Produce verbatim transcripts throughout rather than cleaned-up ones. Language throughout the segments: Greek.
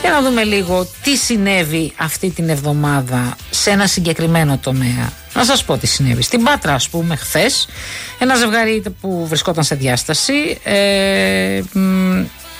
Για να δούμε λίγο τι συνέβη αυτή την εβδομάδα σε ένα συγκεκριμένο τομέα. Να σας πω τι συνέβη. Στην Πάτρα, ας πούμε, χθες, ένα ζευγάρι που βρισκόταν σε διάσταση, ε, μ,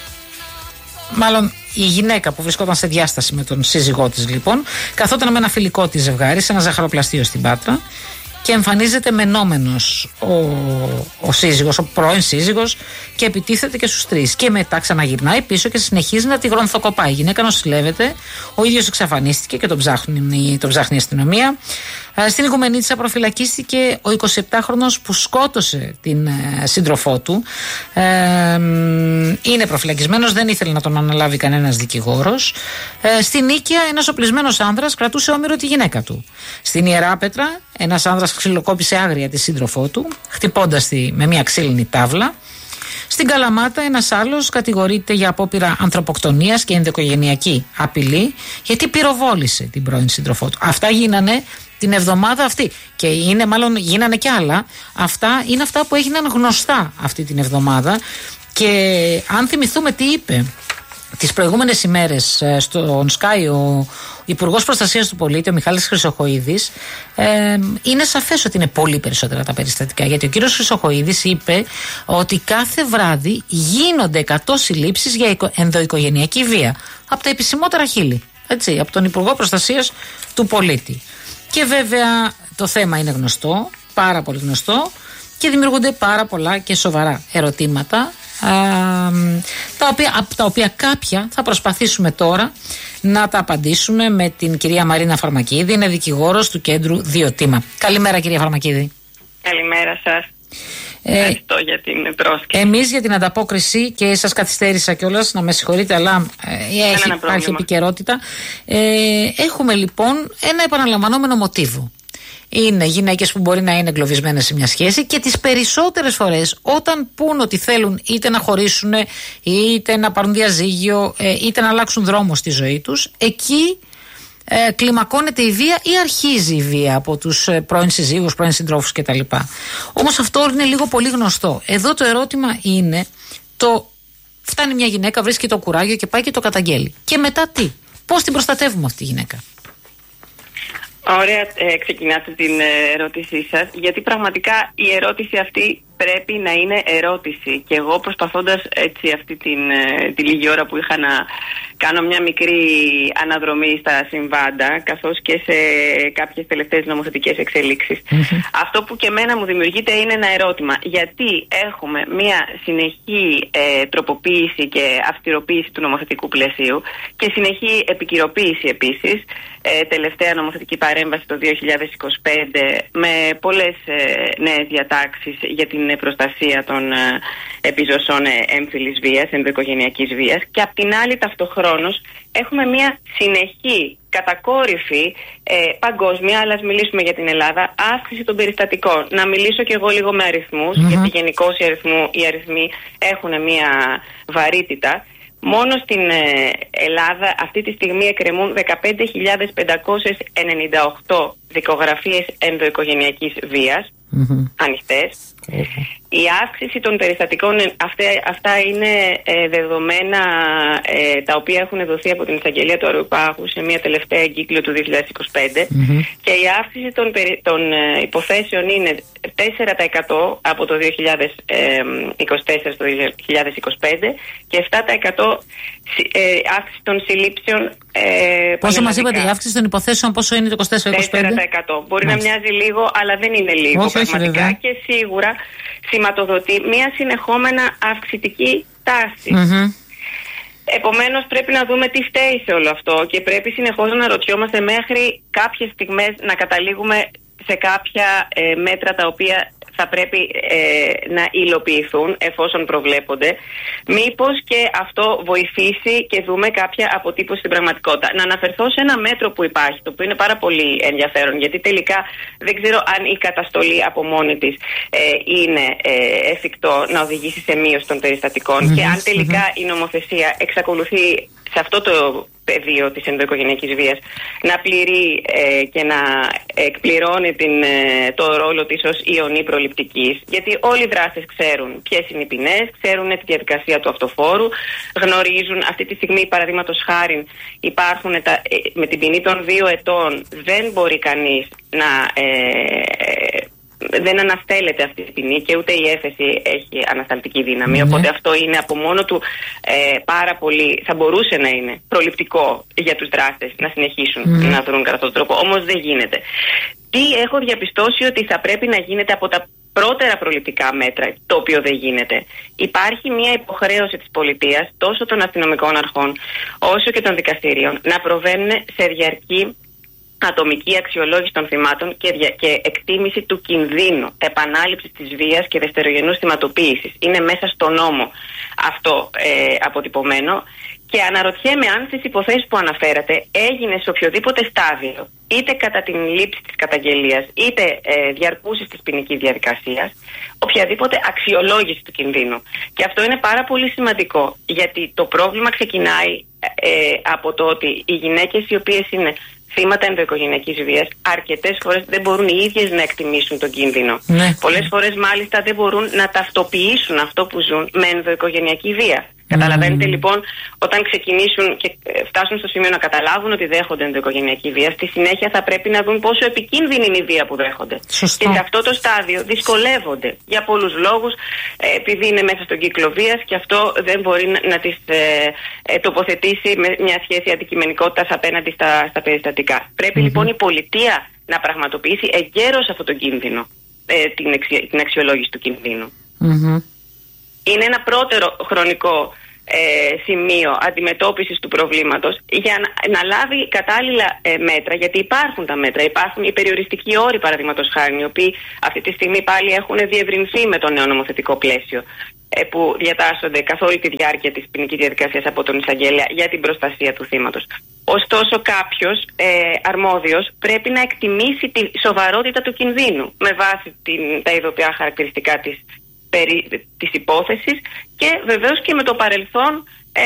μάλλον η γυναίκα που βρισκόταν σε διάσταση με τον σύζυγό της, λοιπόν, καθόταν με ένα φιλικό της ζευγάρι σε ένα ζαχαροπλαστείο στην Πάτρα και εμφανίζεται μενόμενος ο, ο σύζυγος, ο πρώην σύζυγος, και επιτίθεται και στους τρεις. Και μετά ξαναγυρνάει πίσω και συνεχίζει να τη γρονθοκοπάει. Η γυναίκα νοσηλεύεται, ο ίδιος εξαφανίστηκε και τον ψάχνει, τον ψάχνει η αστυνομία. Στην Οικουμενίτισσα προφυλακίστηκε ο εικοσιεπτάχρονος που σκότωσε την ε, σύντροφό του. Ε, είναι προφυλακισμένος, δεν ήθελε να τον αναλάβει κανένας δικηγόρος. Ε, στην Νίκαια ένας οπλισμένος άνδρας κρατούσε όμηρο τη γυναίκα του. Στην Ιεράπετρα ένας άνδρας ξυλοκόπησε άγρια τη σύντροφό του, χτυπώντας τη με μια ξύλινη τάβλα. Στην Καλαμάτα ένας άλλος κατηγορείται για απόπειρα ανθρωποκτονίας και ενδοοικογενειακή απειλή, γιατί πυροβόλησε την πρώην σύντροφό του. Αυτά γίνανε την εβδομάδα αυτή. Και είναι, μάλλον γίνανε κι άλλα. Αυτά είναι αυτά που έγιναν γνωστά αυτή την εβδομάδα. Και αν θυμηθούμε τι είπε τις προηγούμενες ημέρες στον Sky ο Υπουργός Προστασίας του Πολίτη, ο Μιχάλης Χρυσοχοΐδης, ε, είναι σαφές ότι είναι πολύ περισσότερα τα περιστατικά. Γιατί ο κύριος Χρυσοχοΐδης είπε ότι κάθε βράδυ γίνονται εκατό συλλήψεις για ενδοοικογενειακή βία. Από τα επισημότερα χείλη. Έτσι, από τον Υπουργό Προστασίας του Πολίτη. Και βέβαια το θέμα είναι γνωστό, πάρα πολύ γνωστό, και δημιουργούνται πάρα πολλά και σοβαρά ερωτήματα, α, τα οποία, από τα οποία κάποια θα προσπαθήσουμε τώρα να τα απαντήσουμε με την κυρία Μαρίνα Φαρμακίδη, είναι δικηγόρος του Κέντρου Διωτήμα. Καλημέρα, κυρία Φαρμακίδη. Καλημέρα σας. Ευχαριστώ ε, για την πρόσκληση. Εμείς για την ανταπόκριση, και σας καθυστέρησα κιόλας, να με συγχωρείτε, αλλά ε, έχει, υπάρχει επικαιρότητα. Ε, έχουμε λοιπόν ένα επαναλαμβανόμενο μοτίβο. Είναι γυναίκες που μπορεί να είναι εγκλωβισμένες σε μια σχέση και τις περισσότερες φορές όταν πούν ότι θέλουν είτε να χωρίσουν, είτε να πάρουν διαζύγιο, είτε να αλλάξουν δρόμο στη ζωή τους, εκεί ε, κλιμακώνεται η βία ή αρχίζει η βία από τους ε, πρώην συζύγους, πρώην συντρόφους κτλ. Όμως αυτό είναι λίγο πολύ γνωστό. Εδώ το ερώτημα είναι το φτάνει μια γυναίκα, βρίσκει το κουράγιο και πάει και το καταγγέλει. Και μετά τι? Πώς την προστατεύουμε αυτή τη γυναίκα? Ωραία, ε, ξεκινάτε την ε, ερώτησή σας, γιατί πραγματικά η ερώτηση αυτή πρέπει να είναι ερώτηση. Και εγώ προσπαθώντας έτσι αυτή την, ε, τη λίγη ώρα που είχα να κάνω μια μικρή αναδρομή στα συμβάντα, καθώς και σε κάποιες τελευταίες νομοθετικές εξελίξεις, mm-hmm. αυτό που και εμένα μου δημιουργείται είναι ένα ερώτημα. Γιατί έχουμε μια συνεχή ε, τροποποίηση και αυστηροποίηση του νομοθετικού πλαισίου και συνεχή επικυροποίηση επίσης, ε, τελευταία νομοθετική παρέμβαση το δύο χιλιάδες είκοσι πέντε με πολλές ε, νέες διατάξεις για την προστασία των ε, επιζωσών ε, έμφυλης βίας, ενδοοικογενειακής βίας, και απ' την άλλη ταυτοχρόνως έχουμε μια συνεχή κατακόρυφη ε, παγκόσμια, αλλά ας μιλήσουμε για την Ελλάδα, αύξηση των περιστατικών. Να μιλήσω κι εγώ λίγο με αριθμούς, mm-hmm. γιατί γενικώς οι, αριθμού, οι αριθμοί έχουν μια βαρύτητα. Μόνο στην ε, Ελλάδα αυτή τη στιγμή εκκρεμούν δεκαπέντε χιλιάδες πεντακόσιες ενενήντα οκτώ δικογραφίες ενδοοικογενειακής βίας, mm-hmm. ανοιχτές. Mm-hmm. Η αύξηση των περιστατικών, αυτά, αυτά είναι ε, δεδομένα ε, τα οποία έχουν δοθεί από την εισαγγελία του Αερουπάγου σε μια τελευταία εγκύκλιο του δύο χιλιάδες είκοσι πέντε, mm-hmm. και η αύξηση των, των ε, υποθέσεων είναι τέσσερα τοις εκατό από το δύο χιλιάδες είκοσι τέσσερα στο δύο χιλιάδες είκοσι πέντε και επτά τοις εκατό ε, αύξηση των συλλήψεων. Ε, πόσο μας είπατε η αύξηση των υποθέσεων, πόσο είναι το είκοσι τέσσερα είκοσι πέντε? τέσσερα τοις εκατό. Μπορεί Μάλιστα. να μοιάζει λίγο, αλλά δεν είναι λίγο, όχι, πραγματικά, όχι, και σίγουρα σηματοδοτεί μια συνεχόμενα αυξητική τάση. Mm-hmm. Επομένως πρέπει να δούμε τι φταίει σε όλο αυτό και πρέπει συνεχώς να ρωτιόμαστε μέχρι κάποιες στιγμές να καταλήγουμε σε κάποια ε, μέτρα τα οποία θα πρέπει ε, να υλοποιηθούν εφόσον προβλέπονται. Μήπως και αυτό βοηθήσει και δούμε κάποια αποτύπωση στην πραγματικότητα. Να αναφερθώ σε ένα μέτρο που υπάρχει, το οποίο είναι πάρα πολύ ενδιαφέρον, γιατί τελικά δεν ξέρω αν η καταστολή από μόνη της ε, είναι ε, εφικτό να οδηγήσει σε μείωση των περιστατικών, mm-hmm. και αν τελικά mm-hmm. η νομοθεσία εξακολουθεί σε αυτό το πεδίο της ενδοοικογενειακής βίας να πληρεί ε, και να εκπληρώνει την, ε, το ρόλο της ως ιονή προληπτικής, γιατί όλοι οι δράστες ξέρουν ποιες είναι οι ποινές, ξέρουν τη διαδικασία του αυτοφόρου, γνωρίζουν αυτή τη στιγμή, παραδείγματος χάριν, υπάρχουν τα, ε, με την ποινή των δύο ετών δεν μπορεί κανείς να ε, δεν αναστέλλεται αυτή η ποινή και ούτε η έφεση έχει ανασταλτική δύναμη. Mm-hmm. Οπότε αυτό είναι από μόνο του ε, πάρα πολύ, θα μπορούσε να είναι προληπτικό για τους δράστες να συνεχίσουν mm-hmm. να δρουν κατά αυτόν τον τρόπο. Όμως δεν γίνεται. Τι έχω διαπιστώσει ότι θα πρέπει να γίνεται από τα πρώτερα προληπτικά μέτρα, το οποίο δεν γίνεται. Υπάρχει μια υποχρέωση της πολιτείας, τόσο των αστυνομικών αρχών όσο και των δικαστηρίων, να προβαίνουν σε διαρκή ατομική αξιολόγηση των θυμάτων και, δια... και εκτίμηση του κινδύνου επανάληψης της βίας και δευτερογενούς θυματοποίησης. Είναι μέσα στο νόμο αυτό ε, αποτυπωμένο και αναρωτιέμαι αν στις υποθέσεις που αναφέρατε έγινε σε οποιοδήποτε στάδιο, είτε κατά την λήψη της καταγγελίας, είτε ε, διαρκούσης της ποινικής διαδικασίας, οποιαδήποτε αξιολόγηση του κινδύνου. Και αυτό είναι πάρα πολύ σημαντικό, γιατί το πρόβλημα ξεκινάει ε, από το ότι οι γυναίκες οι οποίες είναι θύματα ενδοοικογενειακής βίας αρκετές φορές δεν μπορούν οι ίδιες να εκτιμήσουν τον κίνδυνο. Ναι. Πολλές φορές μάλιστα δεν μπορούν να ταυτοποιήσουν αυτό που ζουν με ενδοοικογενειακή βία. Mm. Καταλαβαίνετε λοιπόν, όταν ξεκινήσουν και φτάσουν στο σημείο να καταλάβουν ότι δέχονται ενδοοικογενειακή βία, στη συνέχεια θα πρέπει να δουν πόσο επικίνδυνη είναι η βία που δέχονται. Σωστό. Και σε αυτό το στάδιο δυσκολεύονται για πολλούς λόγους, επειδή είναι μέσα στον κύκλο βίας και αυτό δεν μπορεί να τις ε, ε, τοποθετήσει με μια σχέση αντικειμενικότητας απέναντι στα, στα περιστατικά. Πρέπει mm-hmm. λοιπόν η πολιτεία να πραγματοποιήσει εγκαίρως αυτό τον κίνδυνο, ε, την, εξι, την αξιολόγηση του κινδύνου. Mm-hmm. Είναι ένα πρώτερο χρονικό ε, σημείο αντιμετώπισης του προβλήματος για να, να λάβει κατάλληλα ε, μέτρα, γιατί υπάρχουν τα μέτρα, υπάρχουν οι περιοριστικοί όροι παραδείγματος χάρη, οι οποίοι αυτή τη στιγμή πάλι έχουν διευρυνθεί με το νέο νομοθετικό πλαίσιο, ε, που διατάσσονται καθ' όλη τη διάρκεια της ποινικής διαδικασίας από τον εισαγγελέα για την προστασία του θύματος. Ωστόσο κάποιος ε, αρμόδιος πρέπει να εκτιμήσει τη σοβαρότητα του κινδύνου με βάση την, τα ειδοποιά χαρακτηριστικά της περί της υπόθεσης και βεβαίως και με το παρελθόν, ε,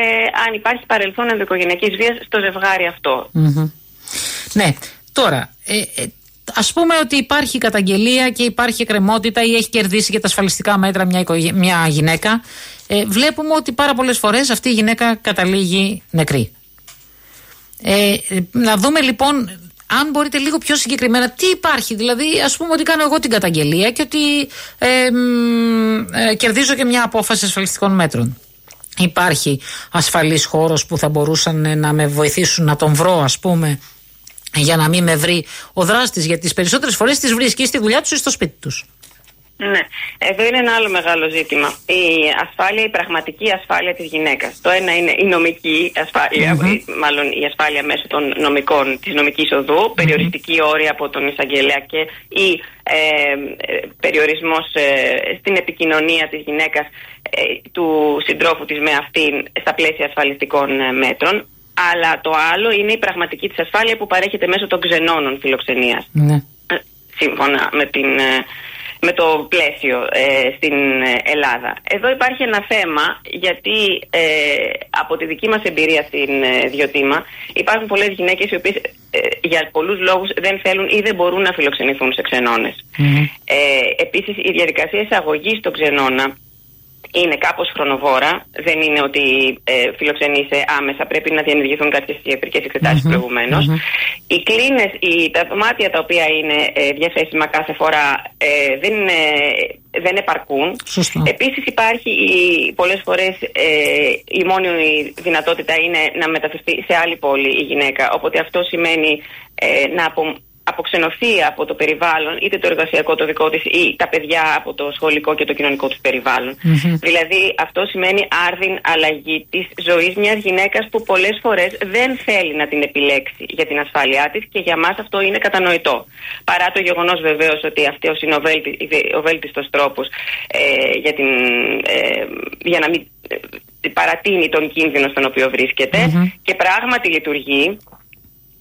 αν υπάρχει παρελθόν ενδοοικογενειακής βίας στο ζευγάρι αυτό. Mm-hmm. Ναι, τώρα, ε, ε, ας πούμε ότι υπάρχει καταγγελία και υπάρχει εκκρεμότητα ή έχει κερδίσει για τα ασφαλιστικά μέτρα μια, οικογέ... μια γυναίκα. Ε, βλέπουμε ότι πάρα πολλές φορές αυτή η γυναίκα καταλήγει νεκρή. Ε, να δούμε λοιπόν, αν μπορείτε λίγο πιο συγκεκριμένα, τι υπάρχει. Δηλαδή, ας πούμε ότι κάνω εγώ την καταγγελία και ότι ε, ε, κερδίζω και μια απόφαση ασφαλιστικών μέτρων. Υπάρχει ασφαλής χώρος που θα μπορούσαν να με βοηθήσουν να τον βρω, ας πούμε, για να μην με βρει ο δράστης, γιατί τις περισσότερες φορές τις βρίσκει στη δουλειά τους ή στο σπίτι τους. Ναι, εδώ είναι ένα άλλο μεγάλο ζήτημα. Η ασφάλεια, η πραγματική ασφάλεια της γυναίκας. Το ένα είναι η νομική ασφάλεια, mm-hmm. μάλλον η ασφάλεια μέσω των νομικών, της νομικής οδού, mm-hmm. περιοριστική όρια από τον εισαγγελέα και ή ε, περιορισμός ε, στην επικοινωνία της γυναίκας, ε, του συντρόφου της με αυτήν στα πλαίσια ασφαλιστικών ε, μέτρων. Αλλά το άλλο είναι η πραγματική της ασφάλεια που παρέχεται μέσω των ξενώνων φιλοξενίας. Mm-hmm. Σύμφωνα με την... Ε, με το πλαίσιο ε, στην Ελλάδα. Εδώ υπάρχει ένα θέμα, γιατί ε, από τη δική μας εμπειρία στην ε, Διοτήμα υπάρχουν πολλές γυναίκες οι οποίες ε, για πολλούς λόγους δεν θέλουν ή δεν μπορούν να φιλοξενηθούν σε ξενώνες. Mm-hmm. Ε, επίσης η διαδικασία εισαγωγής στο ξενώνα είναι κάπως χρονοβόρα, δεν είναι ότι ε, φιλοξενείσαι άμεσα, πρέπει να διενεργηθούν κάποιες ιατρικές εξετάσεις mm-hmm. προηγουμένως. Mm-hmm. Οι κλίνες, οι, τα δωμάτια τα οποία είναι ε, διαθέσιμα κάθε φορά ε, δεν, ε, δεν επαρκούν. Σωστό. Επίσης υπάρχει η, πολλές φορές ε, η μόνη δυνατότητα είναι να μεταφερθεί σε άλλη πόλη η γυναίκα, οπότε αυτό σημαίνει ε, να απο, αποξενωθεί από το περιβάλλον, είτε το εργασιακό το δικό της ή τα παιδιά από το σχολικό και το κοινωνικό τους περιβάλλον. Mm-hmm. Δηλαδή αυτό σημαίνει άρδιν αλλαγή της ζωής μιας γυναίκας που πολλές φορές δεν θέλει να την επιλέξει για την ασφάλειά της και για μας αυτό είναι κατανοητό. Παρά το γεγονός βεβαίως ότι αυτός είναι ο, βέλτι, ο βέλτιστος τρόπος ε, για, την, ε, για να μην ε, παρατείνει τον κίνδυνο στον οποίο βρίσκεται mm-hmm. και πράγματι λειτουργεί.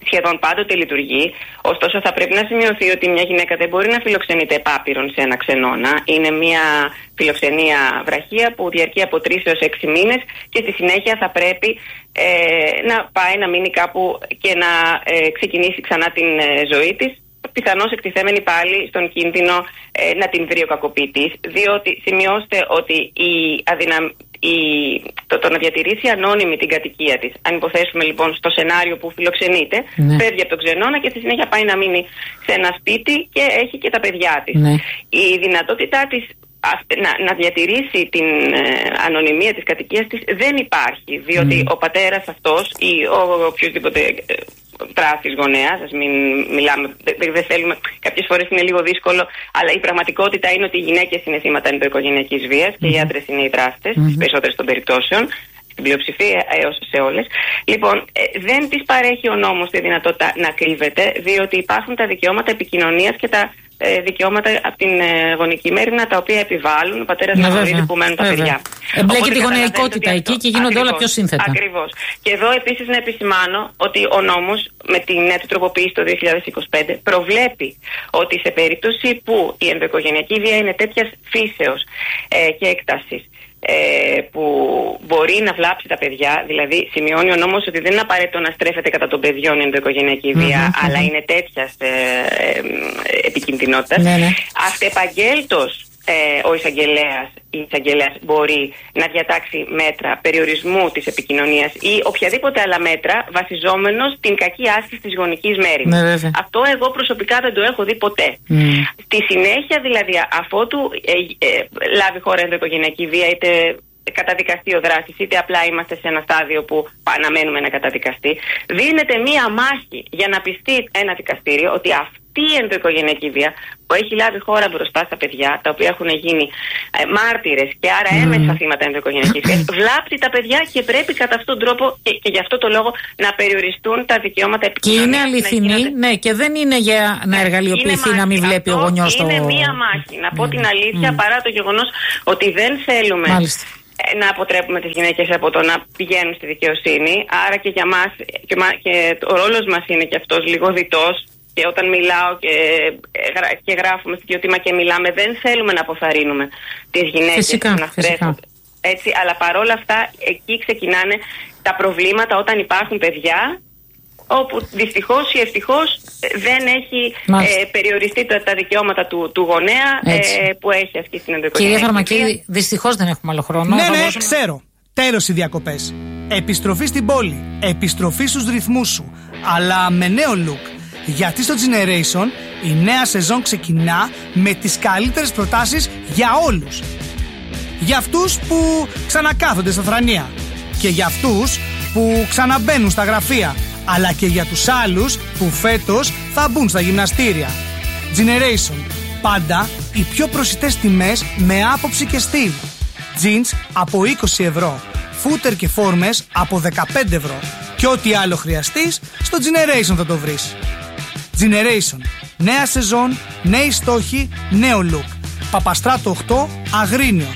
σχεδόν πάντοτε λειτουργεί. Ωστόσο, θα πρέπει να σημειωθεί ότι μια γυναίκα δεν μπορεί να φιλοξενείται επάπειρον σε ένα ξενώνα. Είναι μια φιλοξενία βραχία που διαρκεί από τρεις έως έξι μήνες και στη συνέχεια θα πρέπει ε, να πάει να μείνει κάπου και να ε, ξεκινήσει ξανά την ε, ζωή της. Πιθανώς εκτιθέμενη πάλι στον κίνδυνο ε, να την βρει ο κακοποιητής, διότι σημειώστε ότι η αδυναμ... η... το, το να διατηρήσει ανώνυμη την κατοικία της, αν υποθέσουμε λοιπόν στο σενάριο που φιλοξενείται, ναι. φεύγει από τον ξενώνα και στη συνέχεια πάει να μείνει σε ένα σπίτι και έχει και τα παιδιά της. Ναι. Η δυνατότητά της να, να διατηρήσει την ε, ανωνυμία της κατοικίας της δεν υπάρχει, διότι mm. ο πατέρας αυτός ή ο οποιοδήποτε ε, τράσης γονέας, ας μην μιλάμε, δεν δε θέλουμε, κάποιες φορές είναι λίγο δύσκολο, αλλά η πραγματικότητα είναι ότι οι γυναίκες είναι θύματα ενδοοικογενειακής βίας και mm. οι άντρες είναι οι δράστες, mm. στις περισσότερες των περιπτώσεων, στην πλειοψηφία έως σε όλες. Λοιπόν, ε, δεν της παρέχει ο νόμος τη δυνατότητα να κρύβεται, διότι υπάρχουν τα δικαιώματα επικοινωνίας και τα ε, δικαιώματα από την ε, γονική μέρημνα, τα οποία επιβάλλουν ο πατέρας να γνωρίζει που μένουν τα παιδιά. Εμπλέκει τη γονεϊκότητα εκεί και γίνονται ακριβώς, όλα πιο σύνθετα. Ακριβώς. Και εδώ επίσης να επισημάνω ότι ο νόμος με την νέα του τροποποίηση το δύο χιλιάδες είκοσι πέντε προβλέπει ότι σε περίπτωση που η ενδοοικογενειακή βία είναι τέτοιας φύσεως ε, και έκτασης, Ε, που μπορεί να βλάψει τα παιδιά, δηλαδή σημειώνει ο νόμος ότι δεν είναι απαραίτητο να στρέφεται κατά των παιδιών η ενδοοικογενειακή βία, mm-hmm, αλλά mm-hmm. είναι τέτοιας ε, ε, ε, επικινδυνότητας. Mm-hmm. Αυτεπαγγέλτος ε, ο εισαγγελέας ή η εισαγγελέας μπορεί να διατάξει μέτρα περιορισμού της επικοινωνίας ή οποιαδήποτε άλλα μέτρα βασιζόμενος στην κακή άσκηση της γονικής μέρημνας. Ναι, αυτό εγώ προσωπικά δεν το έχω δει ποτέ. Mm. Στη συνέχεια δηλαδή, αφότου ε, ε, λάβει χώρα ενδοοικογενειακή βία, είτε καταδικαστεί ο δράστης, είτε απλά είμαστε σε ένα στάδιο που αναμένουμε να καταδικαστεί, δίνεται μία μάχη για να πιστεί ένα δικαστήριο ότι αυτό αυτή η ενδοοικογενειακή βία που έχει λάβει χώρα μπροστά στα παιδιά, τα οποία έχουν γίνει ε, μάρτυρες και άρα έμεσα θύματα ενδοοικογενειακής βίας, βλάπτει τα παιδιά και πρέπει κατά αυτόν τον τρόπο και, και γι' αυτό το λόγο να περιοριστούν τα δικαιώματα επικοινωνίας. Και είναι αληθινή, γίνονται... ναι, και δεν είναι για να εργαλειοποιηθεί, να μην βλέπει αυτό ο γονιός το. Είναι μία μάχη. Να πω mm. την αλήθεια, mm. παρά το γεγονός ότι δεν θέλουμε. Μάλιστα. Να αποτρέπουμε τις γυναίκες από το να πηγαίνουν στη δικαιοσύνη. Άρα και για μας και, και ο ρόλος μας είναι και αυτός λίγο διτός. Και όταν μιλάω και, και γράφουμε συγκεκριμένα και μιλάμε, δεν θέλουμε να αποθαρρύνουμε τις γυναίκες φυσικά, να στρέφουν. Έτσι, αλλά παρόλα αυτά εκεί ξεκινάνε τα προβλήματα όταν υπάρχουν παιδιά, όπου δυστυχώς ή ευτυχώς δεν έχει ε, περιοριστεί τα, τα δικαιώματα του, του γονέα ε, που έχει ασκήσει την ενδοοικογενειακή. Κυρία Χαρμακίδη, δυστυχώς δεν έχουμε άλλο χρόνο. Ναι, ναι, μπορούσαμε... ξέρω. Τέλος οι διακοπές. Επιστροφή στην πόλη. Επιστροφή στους ρυθμούς σου. Αλλά με νέο look. Γιατί στο Generation η νέα σεζόν ξεκινά με τις καλύτερες προτάσεις για όλους. Για αυτούς που ξανακάθονται στα θρανία. Και για αυτούς που ξαναμπαίνουν στα γραφεία. Αλλά και για τους άλλους που φέτος θα μπουν στα γυμναστήρια. Generation. Πάντα οι πιο προσιτές τιμές με άποψη και στυλ. Jeans από είκοσι ευρώ. Φούτερ και φόρμες από δεκαπέντε ευρώ. Και ό,τι άλλο χρειαστείς, στο Generation θα το βρεις. Generation. Νέα σεζόν, νέοι στόχοι, νέο look. Παπαστράτο οκτώ, Αγρίνιο.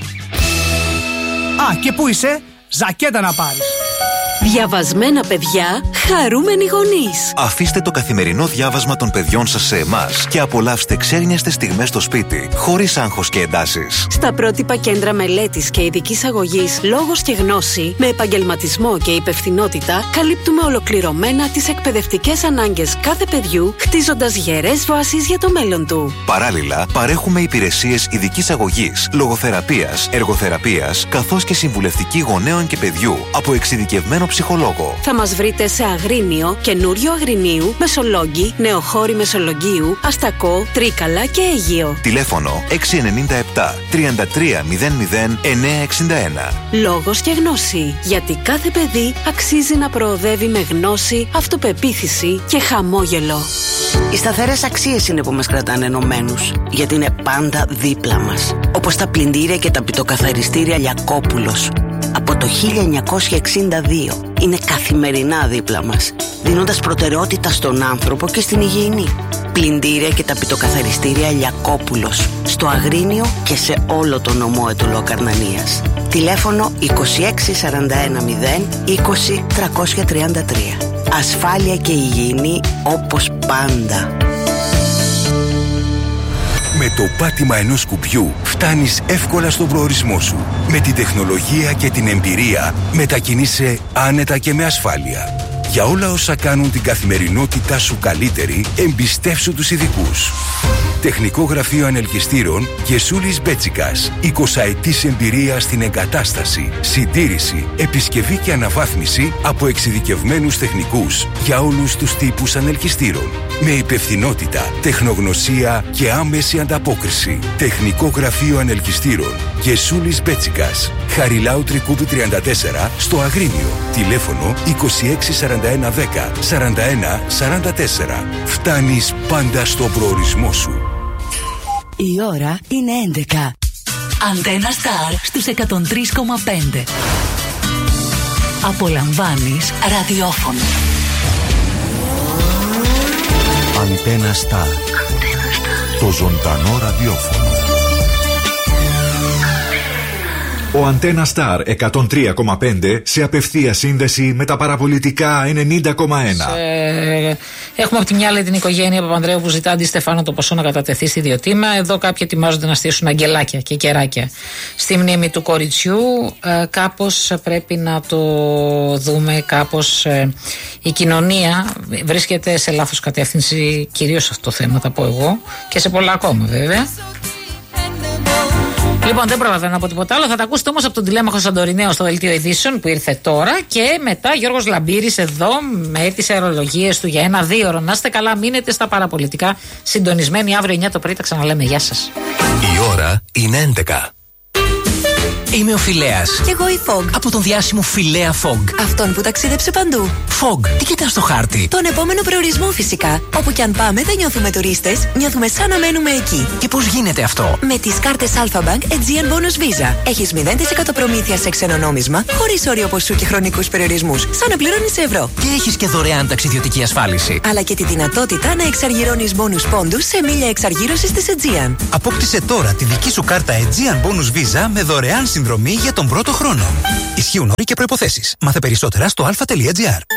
Α, και πού είσαι? Ζακέτα να πάρεις. Διαβασμένα παιδιά, χαρούμενοι γονείς. Αφήστε το καθημερινό διάβασμα των παιδιών σας σε εμάς και απολαύστε ξένιαστες στιγμές στο σπίτι, χωρίς άγχος και εντάσεις. Στα πρότυπα κέντρα μελέτης και ειδικής αγωγής Λόγος και Γνώση, με επαγγελματισμό και υπευθυνότητα, καλύπτουμε ολοκληρωμένα τις εκπαιδευτικές ανάγκες κάθε παιδιού, χτίζοντας γερές βάσεις για το μέλλον του. Παράλληλα, παρέχουμε υπηρεσίες ειδικής αγωγής, λογοθεραπείας, εργοθεραπείας, καθώς και συμβουλευτική γονέων και παιδιού από εξειδικευμένο ψυχολόγο. Θα μας βρείτε σε Αγρίνιο, Καινούριο Αγρινίου, Μεσολόγγι, Νεοχώρη Μεσολογγίου, Αστακό, Τρίκαλα και Αίγυο. Τηλέφωνο έξι εννιά επτά, τριάντα τρία μηδέν μηδέν, εννιά εξήντα ένα. Λόγος και Γνώση. Γιατί κάθε παιδί αξίζει να προοδεύει με γνώση, αυτοπεποίθηση και χαμόγελο. Οι σταθερές αξίες είναι που μας κρατάνε ενωμένους, γιατί είναι πάντα δίπλα μας. Όπως τα πλυντήρια και τα πιτοκαθαριστήρια Λιακόπουλος. Από το χίλια εννιακόσια εξήντα δύο είναι καθημερινά δίπλα μας. δίνοντας προτεραιότητα στον άνθρωπο και στην υγιεινή. Πλυντήρια και ταπητοκαθαριστήρια Λιακόπουλος, στο Αγρίνιο και σε όλο το νομό Αιτωλό Καρνανίας. Τηλέφωνο είκοσι έξι σαράντα ένα μηδέν είκοσι τριακόσια τριάντα τρία. Ασφάλεια και υγιεινή όπως πάντα. Με το πάτημα ενός κουμπιού φτάνεις εύκολα στον προορισμό σου. Με την τεχνολογία και την εμπειρία μετακινείσαι άνετα και με ασφάλεια. Για όλα όσα κάνουν την καθημερινότητά σου καλύτερη, εμπιστεύσου τους ειδικούς. Τεχνικό Γραφείο Ανελκυστήρων Γεσούλης Μπέτσικας. εικοσαετής εμπειρία στην εγκατάσταση, συντήρηση, επισκευή και αναβάθμιση από εξειδικευμένους τεχνικούς για όλους τους τύπους ανελκυστήρων. Με υπευθυνότητα, τεχνογνωσία και άμεση ανταπόκριση. Τεχνικό Γραφείο Ανελκυστήρων Γεσούλης Μπέτσικας. Χαριλάου Τρικούπη τριάντα τέσσερα στο Αγρίνιο. Τηλέφωνο είκοσι έξι σαράντα ένα δέκα σαράντα ένα σαράντα τέσσερα. Φτάνεις πάντα στον προορισμό σου. Η ώρα είναι έντεκα. Αντένα Σταρ στους εκατόν τρία κόμμα πέντε. Απολαμβάνεις ραδιόφωνο. Αντένα Σταρ. Το ζωντανό ραδιόφωνο. Ο Αντένα Star εκατόν τρία κόμμα πέντε σε απευθεία σύνδεση με τα παραπολιτικά ενενήντα κόμμα ένα. Ε, έχουμε από τη μια άλλη την οικογένεια Παπανδρέου που ζητά Αντι Στεφάνο το ποσό να κατατεθεί στη Διοτήμα. Εδώ κάποιοι ετοιμάζονται να στήσουν αγγελάκια και κεράκια στη μνήμη του κοριτσιού. Ε, κάπως πρέπει να το δούμε, κάπως ε, η κοινωνία βρίσκεται σε λάθος κατεύθυνση, κυρίως σε αυτό το θέμα θα πω εγώ και σε πολλά ακόμα βέβαια. Λοιπόν, δεν προλαβαίνω να πω τίποτα άλλο. Θα τα ακούσετε όμως από τον Τηλέμαχο Σαντορινέο στο δελτίο ειδήσεων που ήρθε τώρα. Και μετά Γιώργος Λαμπύρης εδώ με τις αερολογίες του για ένα δύο ώρο. Να είστε καλά, μείνετε στα παραπολιτικά. Συντονισμένοι αύριο εννιά το πρωί, τα ξαναλέμε. Γεια σας. Η ώρα είναι έντεκα. Είμαι ο Φιλέας. Κι εγώ η Fog. Από τον διάσημο Φιλέα Fog. Αυτόν που ταξίδεψε παντού. Fog, τι κοιτάς στο χάρτη? Τον επόμενο προορισμό φυσικά. Όπου κι αν πάμε δεν νιώθουμε τουρίστες, νιώθουμε σαν να μένουμε εκεί. Και πώς γίνεται αυτό? Με τις κάρτες Alpha Bank Aegean Bonus Visa. Έχεις μηδέν τοις εκατό προμήθεια σε ξένο νόμισμα, χωρίς όριο ποσού και χρονικούς περιορισμούς. Σαν να πληρώνεις σε ευρώ. Και έχεις και δωρεάν ταξιδιωτική ασφάλιση. Αλλά και τη δυνατότητα να εξαργυρώνεις bonus πόντους σε μίλια εξαργύρωσης της Aegean. Απόκτησε τώρα τη δική σου κάρτα Aegean Bonus Visa με δωρεάν συνδρομή για τον πρώτο χρόνο. Ισχύουν όροι και προϋποθέσεις. Μάθε περισσότερα στο αλφα τελεία τζι άρ.